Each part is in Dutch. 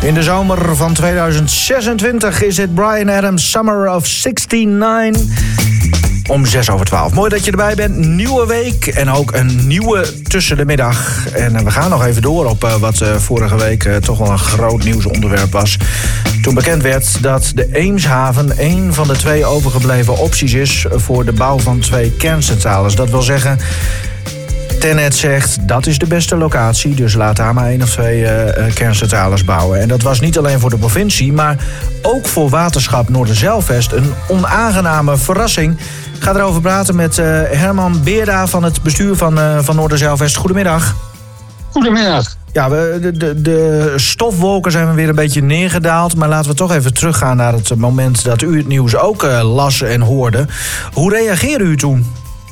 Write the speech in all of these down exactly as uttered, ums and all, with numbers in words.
In de zomer van tweeduizend zesentwintig is het Bryan Adams Summer of zesenzestig. Om zes over twaalf. Mooi dat je erbij bent. Nieuwe week en ook een nieuwe tussen de middag. En we gaan nog even door op uh, wat uh, vorige week uh, toch wel een groot nieuwsonderwerp was. Toen bekend werd dat de Eemshaven een van de twee overgebleven opties is voor de bouw van twee kerncentrales. Dat wil zeggen, TenneT zegt dat is de beste locatie, dus laat daar maar één of twee uh, kerncentrales bouwen. En dat was niet alleen voor de provincie, maar ook voor waterschap Noorderzijlvest een onaangename verrassing. Ik ga erover praten met uh, Herman Beerda van het bestuur van, uh, van Noorderzijlvest. Goedemiddag. Goedemiddag. Ja, we, de, de, de stofwolken zijn weer een beetje neergedaald. Maar laten we toch even teruggaan naar het moment dat u het nieuws ook uh, las en hoorde. Hoe reageerde u toen?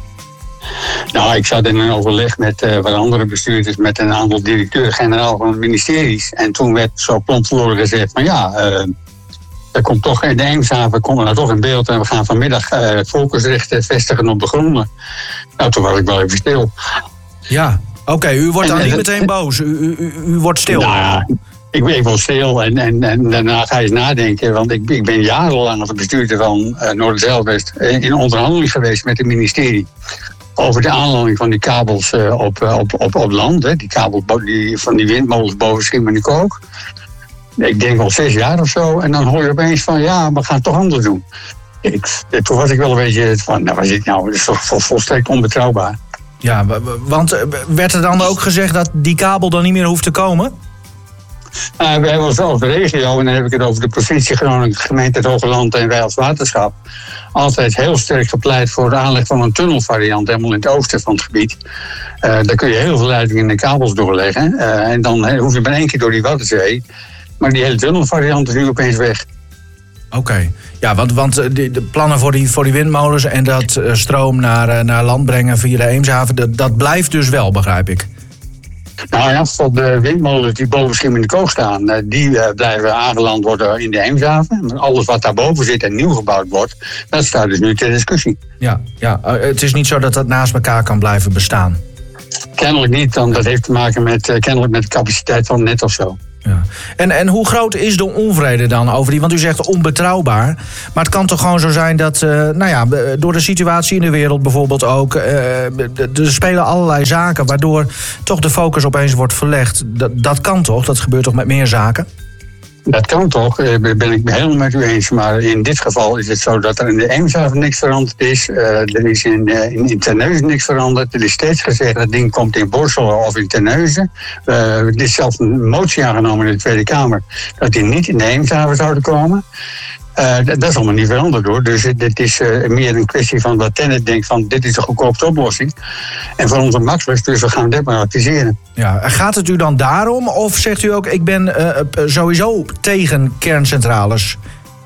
Nou, ik zat in een overleg met uh, wat andere bestuurders, met een aantal directeur-generaal van de ministeries. En toen werd zo plomp verloren gezegd van ja, uh, er komt toch in de Eemshaven komen we toch in beeld en we gaan vanmiddag uh, focusrechten vestigen op de gronden. Nou, toen was ik wel even stil. Ja, oké, okay, u wordt dan en, niet meteen en, boos, u, u, u, u wordt stil. Nou ja, ik ben wel stil en, en, en daarna ga je eens nadenken, want ik, ik ben jarenlang als bestuurder van uh, Noorderzijlvest in onderhandeling geweest met het ministerie. Over de aanlanding van die kabels uh, op, op, op, op land. Hè. Die kabels die, van die windmolens boven Schiermonnikoog. Ik denk al zes jaar of zo. En dan hoor je opeens van ja, we gaan het toch anders doen. Ik, toen was ik wel een beetje van, nou, wat is dit nou? Dat is toch vol, volstrekt onbetrouwbaar. Ja, want werd er dan ook gezegd dat die kabel dan niet meer hoeft te komen? Uh, we hebben zelfs de regio, en dan heb ik het over de provincie Groningen, gemeente het Hogeland en wij als waterschap, altijd heel sterk gepleit voor de aanleg van een tunnelvariant, helemaal in het oosten van het gebied. Uh, daar kun je heel veel leidingen en kabels doorleggen. Uh, en dan hoef je maar één keer door die Waddenzee. Maar die hele tunnelvariant is nu opeens weg. Oké, okay. Ja, want, want de, de plannen voor die, voor die windmolens en dat uh, stroom naar, naar land brengen via de Eemshaven, dat, dat blijft dus wel, begrijp ik. Nou ja, voor de windmolens die boven Schiermonnikoog staan, die uh, blijven aangeland worden in de Eemshaven. Alles wat daarboven zit en nieuw gebouwd wordt, dat staat dus nu ter discussie. Ja, ja, het is niet zo dat dat naast elkaar kan blijven bestaan. Kennelijk niet, want dat heeft te maken met, uh, kennelijk met de capaciteit van het net of zo. Ja. En, en hoe groot is de onvrede dan over die? Want u zegt onbetrouwbaar. Maar het kan toch gewoon zo zijn dat, uh, nou ja, door de situatie in de wereld bijvoorbeeld ook, uh, er spelen allerlei zaken waardoor toch de focus opeens wordt verlegd. Dat, dat kan toch? Dat gebeurt toch met meer zaken? Dat kan toch, daar ben ik helemaal met u eens. Maar in dit geval is het zo dat er in de Eemshaven niks veranderd is. Uh, er is in, uh, in, in Terneuzen niks veranderd. Er is steeds gezegd dat het ding komt in Borselen of in Terneuzen. Uh, er is zelfs een motie aangenomen in de Tweede Kamer dat die niet in de Eemshaven zouden komen. Uh, dat, dat is allemaal niet veranderd hoor. Dus dit is uh, meer een kwestie van wat TenneT denkt van dit is de goedkoopste oplossing. En voor ons het makkelijkst, dus we gaan dit maar adviseren. Ja, gaat het u dan daarom of zegt u ook ik ben uh, sowieso tegen kerncentrales?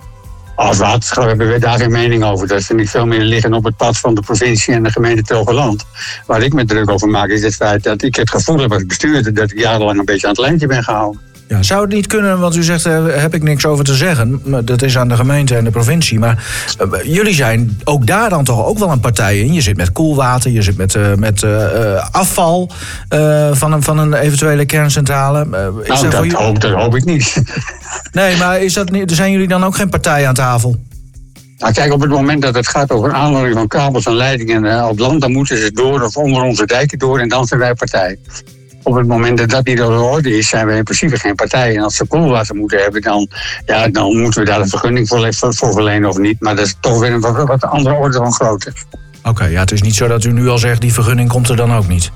Als waterschap hebben we daar geen mening over. Dat vind ik veel meer liggen op het pad van de provincie en de gemeente het Hogeland. Waar ik me druk over maak is het feit dat ik het gevoel heb als bestuurder dat ik jarenlang een beetje aan het lijntje ben gehouden. Ja, zou het niet kunnen, want u zegt, daar heb ik niks over te zeggen. Dat is aan de gemeente en de provincie. Maar uh, jullie zijn ook daar dan toch ook wel een partij in. Je zit met koelwater, je zit met, uh, met uh, afval uh, van, een, van een eventuele kerncentrale. Uh, is nou, dat, dat, jullie... hoop, dat hoop ik niet. Nee, maar is dat niet, zijn jullie dan ook geen partij aan tafel? Nou, kijk, op het moment dat het gaat over aanleiding van kabels en leidingen uh, op land, dan moeten ze door of onder onze dijken door en dan zijn wij partij. Op het moment dat dat niet aan de orde is, zijn we in principe geen partij. En als ze koelwater moeten hebben, dan, ja, dan moeten we daar een vergunning voor, voor verlenen of niet. Maar dat is toch weer een wat andere orde van grootte. Oké, okay, ja, het is niet zo dat u nu al zegt, die vergunning komt er dan ook niet.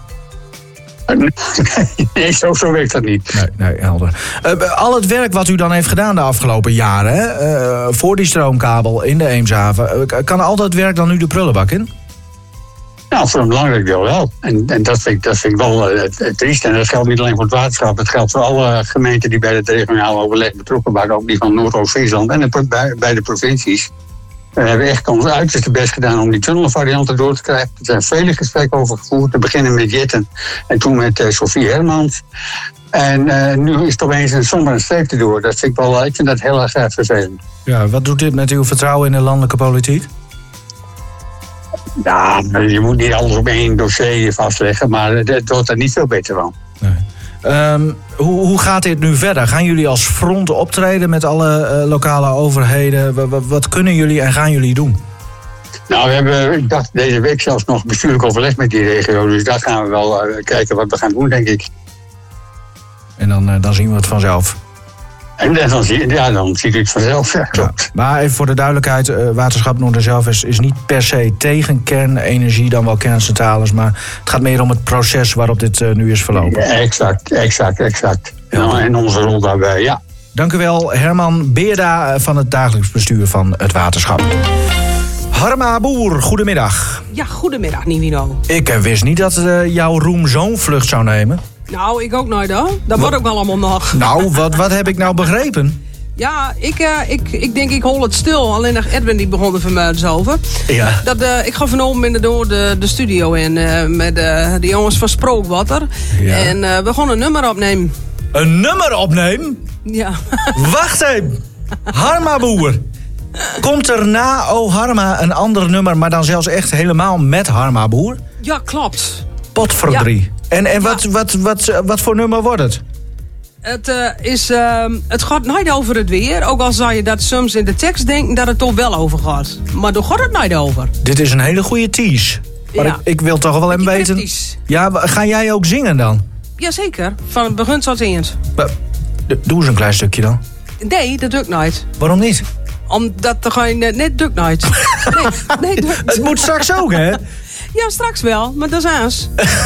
Nee, zo, zo werkt dat niet. Nee, nee, helder. Uh, al het werk wat u dan heeft gedaan de afgelopen jaren, hè, uh, voor die stroomkabel in de Eemshaven, uh, kan al dat werk dan nu de prullenbak in? Nou, voor een belangrijk deel wel. En, en dat, vind ik, dat vind ik wel uh, triest. En dat geldt niet alleen voor het waterschap. Het geldt voor alle gemeenten die bij het regionaal overleg betrokken waren. Ook die van Noord-Oost-Friesland en de, bij, bij de provincies. We hebben echt ons uiterste best gedaan om die tunnelvarianten door te krijgen. Er zijn vele gesprekken over gevoerd. Te beginnen met Jetten en toen met uh, Sofie Hermans. En uh, nu is het opeens een somber een streep te door. Dat vind ik, wel, ik vind dat heel erg uh, vervelend. Ja, wat doet dit met uw vertrouwen in de landelijke politiek? Ja, je moet niet alles op één dossier vastleggen, maar het wordt er niet veel beter van. Nee. Um, hoe, hoe gaat dit nu verder? Gaan jullie als front optreden met alle uh, lokale overheden? W- w- wat kunnen jullie en gaan jullie doen? Nou, we hebben, ik dacht deze week zelfs nog bestuurlijk overleg met die regio. Dus daar gaan we wel uh, kijken wat we gaan doen, denk ik. En dan, uh, dan zien we het vanzelf. En dan, zie, ja, dan ziet u het vanzelf. Ja, klopt. Ja, maar even voor de duidelijkheid, uh, Waterschap Noorderzelf is, is niet per se tegen kernenergie, dan wel kerncentrales. Maar het gaat meer om het proces waarop dit uh, nu is verlopen. Ja, exact, exact, exact. Ja. En onze rol daarbij, ja. Dank u wel, Herman Beerda van het dagelijks bestuur van het waterschap. Harma Boer, goedemiddag. Ja, goedemiddag, Nivino. Ik uh, wist niet dat uh, jouw roem zo'n vlucht zou nemen. Nou, ik ook nooit hoor. Dat wordt ook wel allemaal nog. Nou, wat, wat heb ik nou begrepen? Ja, ik, uh, ik, ik denk ik hol het stil. Alleen nog Edwin die begon er van mij dus over. Ja. Dat, uh, ik ga vanavond in de, door de, de studio in uh, met uh, de jongens van Sprookwater. Ja. En uh, we gaan een nummer opnemen. Een nummer opnemen? Ja. Wacht even. Harma Boer. Komt er na O Harma een ander nummer, maar dan zelfs echt helemaal met Harma Boer? Ja, klopt. Potverdrie. Ja. En, en wat, wat, wat, wat, wat voor nummer wordt het? Het, uh, is, uh, het gaat niet over het weer. Ook al zou je dat soms in de tekst denken dat het toch wel over gaat. Maar daar gaat het niet over. Dit is een hele goede tease. Maar Ja. ik, ik wil toch wel even weten... Cryptisch. Ja, ga jij ook zingen dan? Jazeker, van het begin tot eind. Ba- d- Doe eens een klein stukje dan. Nee, dat doe ik nooit. Waarom niet? Omdat er gewoon... Nee, nee, doe ik nooit. Nee, nee, doe ik Het moet straks ook, hè? Ja, straks wel, maar dat is aans.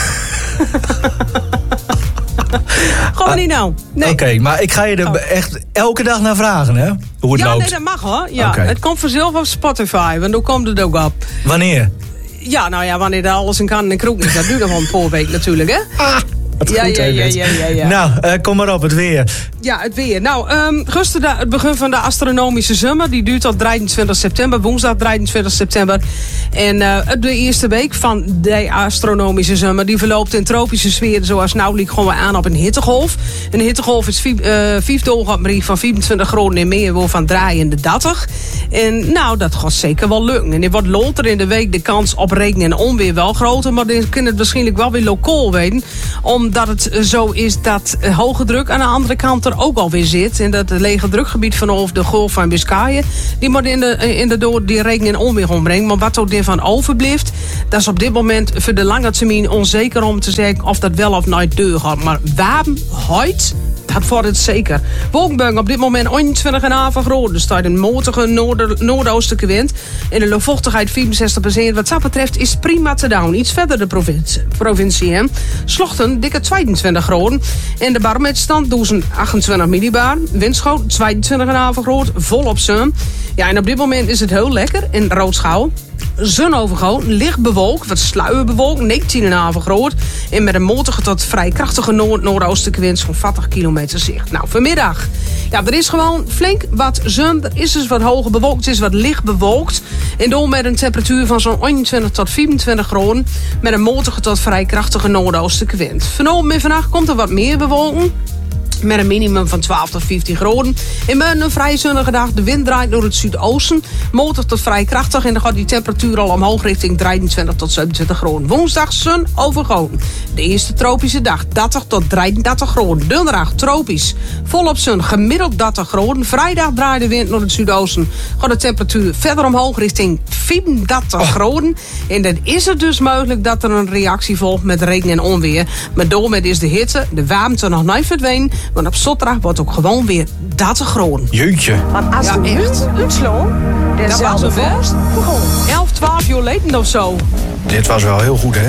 Gewoon Ah, niet nou. Nee. Oké, okay, maar ik ga je er Oh. echt elke dag naar vragen, hè? Hoe het Ja, loopt. nee, dat mag hoor. Ja, Okay. Het komt vanzelf op Spotify, want dan komt het ook op. Wanneer? Ja, nou ja, wanneer er alles in kan en kroeg is, dat duurt nog wel een paar weken natuurlijk, hè? Ah, wat Ja, goed, ja, hè, ja, dit. ja, ja, ja. Nou, uh, kom maar op, het weer. Ja, het weer. Nou, um, gisteren het begin van de astronomische zomer. Die duurt tot drieëntwintig september, woensdag drieëntwintig september. En uh, de eerste week van de astronomische zomer... die verloopt in tropische sfeer zoals nou liep gewoon aan op een hittegolf. Een hittegolf is vijf uh, van vierentwintig graden en meer wel van draaiende dertig. En nou, dat gaat zeker wel lukken. En er wordt later in de week de kans op regen en onweer wel groter. Maar dan kun je het waarschijnlijk wel weer lokaal weten. Omdat het zo is dat uh, hoge druk aan de andere kant er ook alweer zit. En dat het lege drukgebied vanaf de Golf van Biscayen... die moet in de, in de door die regen en onweer ombrengen. Maar wat er van overblijft... dat is op dit moment voor de lange termijn onzeker om te zeggen... of dat wel of nooit deur gaat. Maar waarom huid... dat wordt het zeker. Wolkenbang op dit moment eenentwintig komma vijf graden. Er staat een matige noord- noordoostelijke wind. En de luchtvochtigheid vierenzestig procent. Wat dat betreft is prima te doen. Iets verder de provincie. provincie hè. Slochten, dikke tweeëntwintig graden. En de barometerstand achtentwintig millibar. Windschoot tweeëntwintig komma vijf graden. Volop zon. Ja, en op dit moment is het heel lekker in Roodschouw. Zonovergoten, licht bewolkt, wat sluierbewolkt, negentien komma vijf graden. En met een matige tot vrij krachtige noord- noordoostelijke wind van veertig kilometer zicht. Nou, vanmiddag. Ja, er is gewoon flink wat zon. Er is dus wat hoger bewolkt, het is wat licht bewolkt. En door met een temperatuur van zo'n eenentwintig tot vierentwintig graden. Met een matige tot vrij krachtige noordoostelijke wind. Vanavond en vannacht komt er wat meer bewolking. Met een minimum van twaalf tot vijftien graden. En met een vrij zonnige dag. De wind draait door het zuidoosten. Matig tot vrij krachtig. En dan gaat die temperatuur al omhoog richting drieëntwintig tot zevenentwintig graden. Woensdag zon overgoten. De eerste tropische dag. dertig tot drieëndertig graden. Donderdag tropisch. Volop zon. Gemiddeld dertig graden. Vrijdag draait de wind naar het zuidoosten. Gaat de temperatuur verder omhoog richting vierendertig oh. graden. En dan is het dus mogelijk dat er een reactie volgt met regen en onweer. Maar door met is de hitte, de warmte nog niet verdwenen. Want op zondag wordt ook gewoon weer dertig graden. Jeetje. Want als Ja, de echt. wind uitsloot, Dat was dezelfde het, hè? vorst begon. elf, twaalf jaar geleden of zo. Dit was wel heel goed, hè?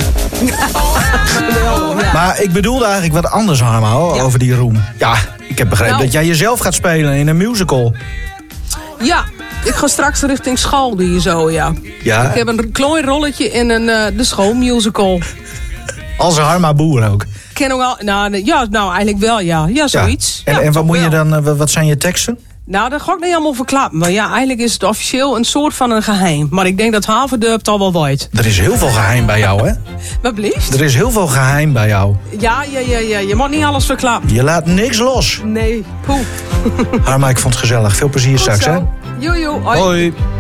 Geweldig, ja. Maar ik bedoelde eigenlijk wat anders, Harma, hoor, Ja. over die roem. Ja, ik heb begrepen Nou. dat jij jezelf gaat spelen in een musical. Ja, ik ga straks richting school hier zo, ja. Ja, Ik heb een klein rolletje in een, uh, de schoolmusical. als Harma Boer ook. Ken ook wel, nou, nee, ja, nou, eigenlijk wel, ja. Ja, zoiets. Ja. En, Ja, en wat toch moet je wel. dan, uh, wat zijn je teksten? Nou, dat ga ik niet allemaal verklappen. Maar ja, eigenlijk is het officieel een soort van een geheim. Maar ik denk dat Haverdurp het al wel weet. Er is heel veel geheim bij jou, hè? Wat blieft? Er is heel veel geheim bij jou. Ja, ja, ja, ja. Je moet niet alles verklappen. Je laat niks los. Nee, poeh. Harma, ik vond het gezellig. Veel plezier straks, hè? Joe, joe. Hoi. Hoi.